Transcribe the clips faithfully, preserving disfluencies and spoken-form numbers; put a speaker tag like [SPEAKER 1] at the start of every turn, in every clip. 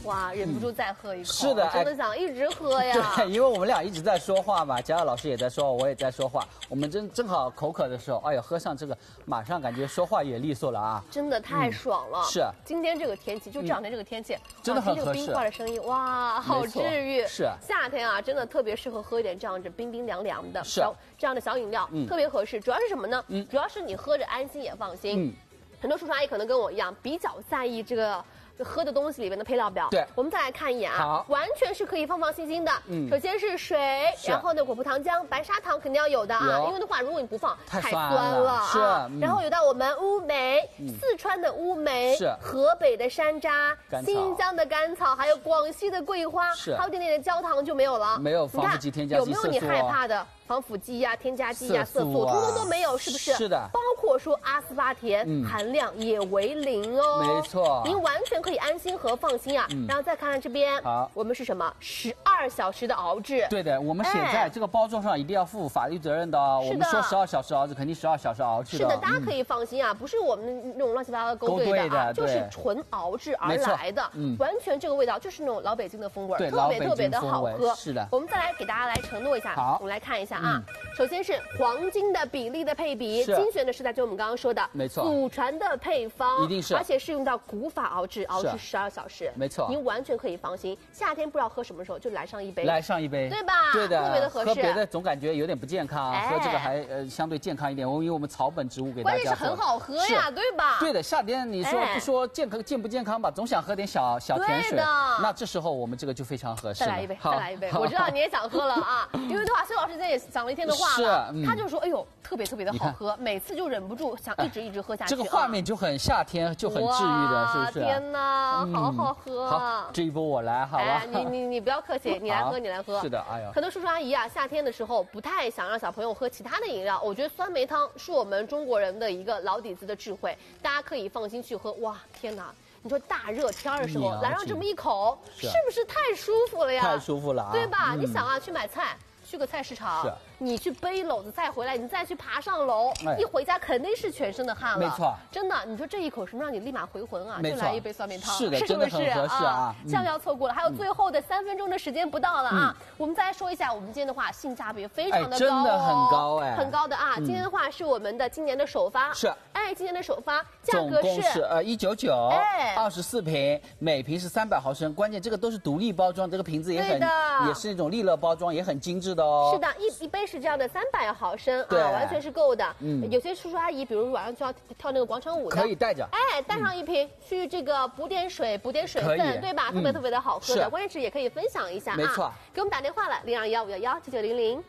[SPEAKER 1] 哇，忍不住再喝一口。
[SPEAKER 2] 是的，
[SPEAKER 1] 真的想一直喝呀。
[SPEAKER 2] 对，因为我们俩一直在说话嘛，贾老师也在说，我也在说话，我们正正好口渴的时候，哎呀，喝上这个，马上感觉说话也利索了啊。
[SPEAKER 1] 真的太爽了。
[SPEAKER 2] 是。
[SPEAKER 1] 今天这个天气，就这两天这个天气，
[SPEAKER 2] 真的很合适。
[SPEAKER 1] 这个冰块的声音，哇，好治愈。
[SPEAKER 2] 是。
[SPEAKER 1] 夏天啊，真的特别适合喝一点这样子冰冰凉凉的
[SPEAKER 2] 是
[SPEAKER 1] 小这样的小饮料，特别合适。主要是什么呢？嗯，主要是你喝着安心也放心。嗯，很多叔叔阿姨可能跟我一样，比较在意这个喝的东西里面的配料表。
[SPEAKER 2] 对，
[SPEAKER 1] 我们再来看一眼啊，
[SPEAKER 2] 好，
[SPEAKER 1] 完全是可以放放心心的。嗯，首先是水，然后呢果葡糖浆、白砂糖肯定要有的啊，因为的话如果你不放太酸了啊。
[SPEAKER 2] 是，
[SPEAKER 1] 然后有到我们乌梅，四川的乌梅，
[SPEAKER 2] 是
[SPEAKER 1] 河北的山楂，新疆的甘草，还有广西的桂花，
[SPEAKER 2] 是，
[SPEAKER 1] 还有一点点的焦糖就没有了。
[SPEAKER 2] 没有防腐剂、添加剂、
[SPEAKER 1] 有没有你害怕的？防腐剂呀、添加剂呀、色素，通通都没有，是不是？
[SPEAKER 2] 是的。
[SPEAKER 1] 包括说阿斯巴甜含量也为零哦。
[SPEAKER 2] 没错。
[SPEAKER 1] 您完全可以安心和放心啊。然后再看看这边，好，我们是什么？十二小时的熬制。
[SPEAKER 2] 对的，我们写在这个包装上一定要负法律责任的哦。我们说十二小时熬制，肯定十二小时熬制的。
[SPEAKER 1] 是的，大家可以放心啊，不是我们那种乱七八糟的勾兑的啊，就是纯熬制而来的，完全这个味道就是那种老北京的风味，特别特别的好喝。
[SPEAKER 2] 是的。
[SPEAKER 1] 我们再来给大家来承诺一下，
[SPEAKER 2] 好，
[SPEAKER 1] 我们来看一下。啊，首先是黄金的比例的配比，精选的食材就我们刚刚说的，
[SPEAKER 2] 没错，
[SPEAKER 1] 祖传的配方，
[SPEAKER 2] 一定是，
[SPEAKER 1] 而且是用到古法熬制，熬制十二小时，
[SPEAKER 2] 没错，
[SPEAKER 1] 您完全可以放心。夏天不知道喝什么时候，就来上一杯，
[SPEAKER 2] 来上一杯，
[SPEAKER 1] 对吧？
[SPEAKER 2] 对的，
[SPEAKER 1] 特别的合适。
[SPEAKER 2] 喝别的总感觉有点不健康，喝这个还呃相对健康一点。因为我们草本植物给大家，
[SPEAKER 1] 关键是很好喝呀，对吧？
[SPEAKER 2] 对的，夏天你说不说健康健不健康吧，总想喝点小小甜水，那这时候我们这个就非常合适。
[SPEAKER 1] 再来一杯，再来一杯，我知道你也想喝了啊，因为的话，崔老师今天也讲了一天的话了，他就说，哎呦，特别特别的好喝，每次就忍不住想一直一直喝下去。
[SPEAKER 2] 这个画面就很夏天，就很治愈的，是不是？
[SPEAKER 1] 天哪，好好喝！
[SPEAKER 2] 好，这一波我来，好吧？
[SPEAKER 1] 你你你不要客气，你来喝，你来喝。
[SPEAKER 2] 是的，哎呀，
[SPEAKER 1] 很多叔叔阿姨啊，夏天的时候不太想让小朋友喝其他的饮料，我觉得酸梅汤是我们中国人的一个老底子的智慧，大家可以放心去喝。哇，天哪！你说大热天的时候来上这么一口，是不是太舒服了呀？
[SPEAKER 2] 太舒服了啊，
[SPEAKER 1] 对吧？你想啊，去买菜。去个菜市场，你去背篓子再回来，你再去爬上楼，一回家肯定是全身的汗了。
[SPEAKER 2] 没错，
[SPEAKER 1] 真的，你说这一口什么让你立马回魂啊？
[SPEAKER 2] 就
[SPEAKER 1] 来一杯酸梅汤，
[SPEAKER 2] 是的，真的很合适啊！
[SPEAKER 1] 千万不要错过了，还有最后的三分钟的时间不到了啊！我们再来说一下，我们今天的话性价比非常的高，
[SPEAKER 2] 真的很高哎，
[SPEAKER 1] 很高的啊！今天的话是我们的今年的首发，
[SPEAKER 2] 是，
[SPEAKER 1] 哎，今年的首发价格是
[SPEAKER 2] 呃一九九，哎，二十四瓶，每瓶是三百毫升，关键这个都是独立包装，这个瓶子也很，也是那种利乐包装，也很精致的哦。
[SPEAKER 1] 是的，一。一杯是这样的，三百毫升啊，完全是够的。嗯，有些叔叔阿姨，比如晚上就要跳那个广场舞的，
[SPEAKER 2] 可以带着，
[SPEAKER 1] 哎，带上一瓶去这个补点水，补点水分，对吧？特别特别的好喝的，关键是也可以分享一下啊。
[SPEAKER 2] 没错，
[SPEAKER 1] 给我们打电话了，零二幺五幺幺七九零零。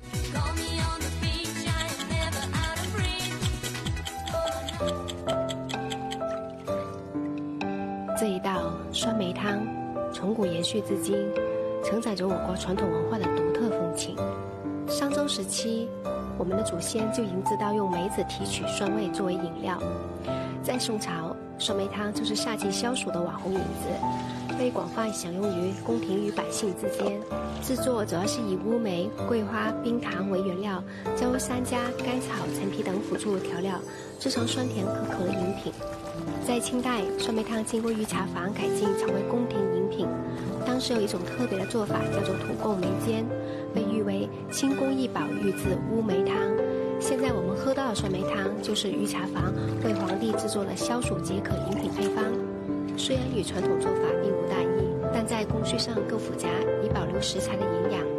[SPEAKER 3] 这一道酸梅汤，从古延续至今。承载着我国传统文化的独特风情。商周时期，我们的祖先就已经知道用梅子提取酸味作为饮料。在宋朝，酸梅汤就是夏季消暑的网红饮子，被广泛享用于宫廷与百姓之间。制作主要是以乌梅、桂花、冰糖为原料，加入山楂、甘草、陈皮等辅助调料，制成酸甜可口的饮品。在清代，酸梅汤经过御茶坊改进，成为宫廷饮品。当时有一种特别的做法，叫做土贡梅煎，被誉为清宫异宝御制乌梅汤。现在我们喝到的酸梅汤，就是御茶坊为皇帝制作的消暑解渴饮品配方。虽然与传统做法并无大异，但在工序上更复杂，以保留食材的营养。